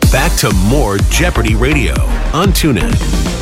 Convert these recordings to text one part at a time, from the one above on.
Back to more Jeopardy Radio on TuneIn.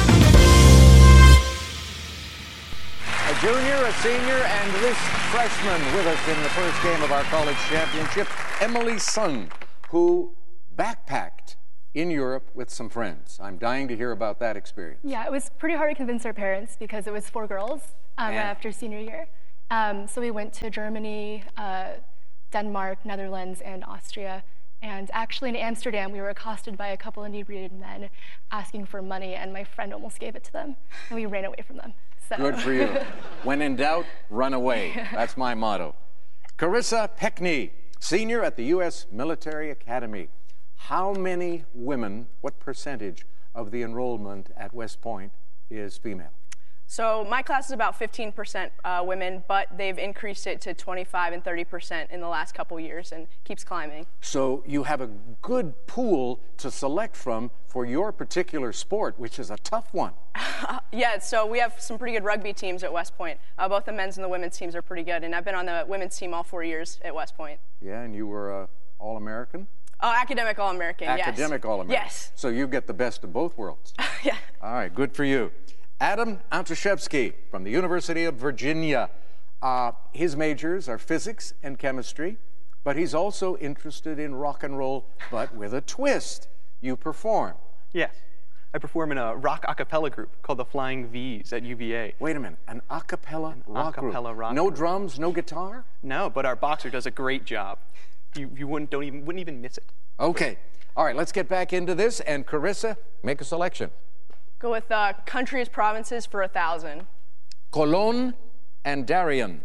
A junior, a senior, and this freshman with us in the first game of our college championship, Emily Sung, who backpacked in Europe with some friends. I'm dying to hear about that experience. Yeah, it was pretty hard to convince our parents because it was 4 girls right after senior year. So we went to Germany, Denmark, Netherlands, and Austria. And actually in Amsterdam, we were accosted by a couple inebriated men asking for money, and my friend almost gave it to them, and we ran away from them. So. Good for you. When in doubt, run away. That's my motto. Carissa Peckney, senior at the U.S. Military Academy. How many women, what percentage of the enrollment at West Point is female? So my class is about 15% women, but they've increased it to 25 and 30% in the last couple years and keeps climbing. So you have a good pool to select from for your particular sport, which is a tough one. Yeah, so we have some pretty good rugby teams at West Point. Both the men's and the women's teams are pretty good, and I've been on the women's team all 4 years at West Point. Yeah, and you were All-American? Academic All-American, yes. Academic All-American. Yes. So you get the best of both worlds. Yeah. All right, good for you. Adam Antoshevsky from the University of Virginia. His majors are physics and chemistry, but he's also interested in rock and roll, but with a twist. You perform. Yes. I perform in a rock a cappella group called the Flying V's at UVA. Wait a minute, an a cappella rock group? Rock no group. Drums, no guitar? No, but our boxer does a great job. You wouldn't even miss it. Okay. All right, let's get back into this, and Carissa, make a selection. Go with countries, provinces for 1,000. Colón and Darien.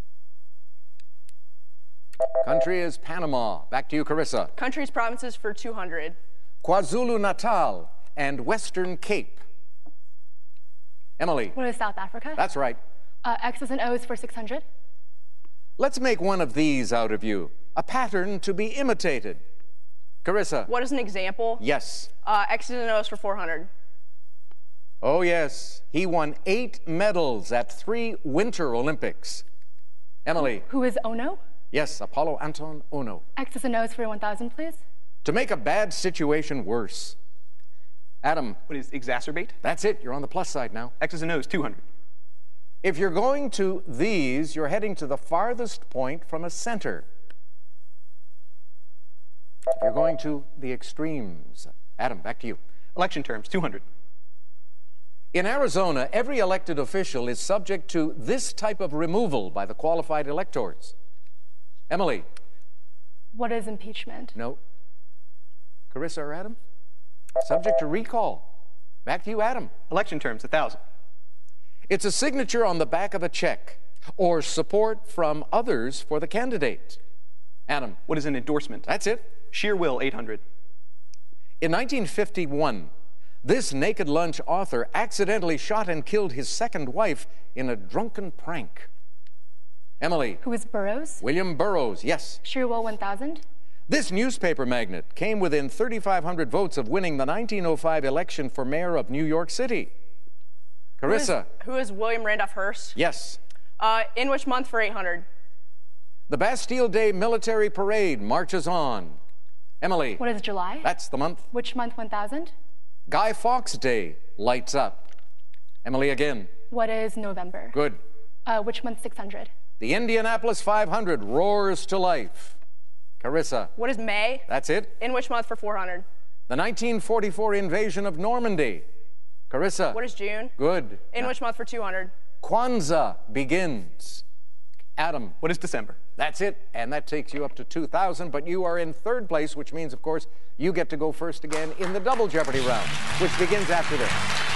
Country is Panama. Back to you, Carissa. Countries, provinces for 200. KwaZulu-Natal and Western Cape. Emily. What is South Africa? That's right. X's and O's for 600. Let's make one of these out of you. A pattern to be imitated. Carissa. What is an example? Yes. X's and O's for 400. Oh, yes. He won 8 medals at 3 Winter Olympics. Emily. Who is Ono? Yes, Apollo Anton Ono. X's and O's for 1,000, please. To make a bad situation worse. Adam. What is exacerbate? That's it. You're on the plus side now. X's and O's, 200. If you're going to these, you're heading to the farthest point from a center. If you're going to the extremes. Adam, back to you. Election terms, 200. In Arizona, every elected official is subject to this type of removal by the qualified electors. Emily. What is impeachment? No. Carissa or Adam? Subject to recall. Back to you, Adam. Election terms, 1,000. It's a signature on the back of a check or support from others for the candidate. Adam. What is an endorsement? That's it. Sheer will, 800. In 1951, this Naked Lunch author accidentally shot and killed his second wife in a drunken prank. Emily. Who is Burroughs? William Burroughs, yes. Sheer will, 1,000. This newspaper magnate came within 3,500 votes of winning the 1905 election for mayor of New York City. Carissa. Who is William Randolph Hearst? Yes. In which month for 800? The Bastille Day military parade marches on. Emily. What is July? That's the month. Which month, 1,000? Guy Fawkes Day lights up. Emily again. What is November? Good. Which month, 600? The Indianapolis 500 roars to life. Carissa. What is May? That's it. In which month for 400? The 1944 invasion of Normandy. Carissa. What is June? Good. In which month for 200? Kwanzaa begins. Adam. What is December? That's it, and that takes you up to 2,000, but you are in third place, which means, of course, you get to go first again in the Double Jeopardy round, which begins after this.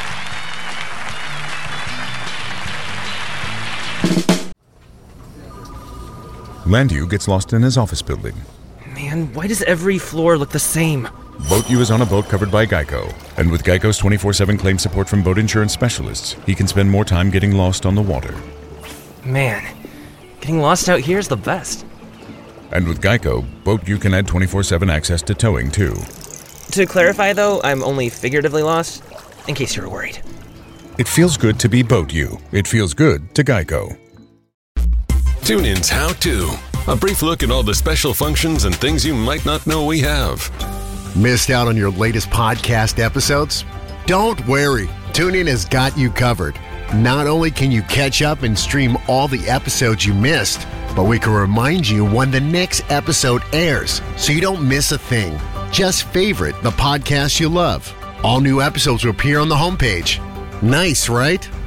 Landu gets lost in his office building. Man, why does every floor look the same? Boat U is on a boat covered by Geico, and with Geico's 24/7 claim support from boat insurance specialists, he can spend more time getting lost on the water. Man, getting lost out here is the best. And with Geico, Boat U can add 24/7 access to towing, too. To clarify, though, I'm only figuratively lost, in case you were worried. It feels good to be Boat U. It feels good to Geico. TuneIn's How To. A brief look at all the special functions and things you might not know we have. Missed out on your latest podcast episodes? Don't worry, TuneIn has got you covered. Not only can you catch up and stream all the episodes you missed, but we can remind you when the next episode airs so you don't miss a thing. Just favorite the podcast you love. All new episodes will appear on the homepage. Nice, right?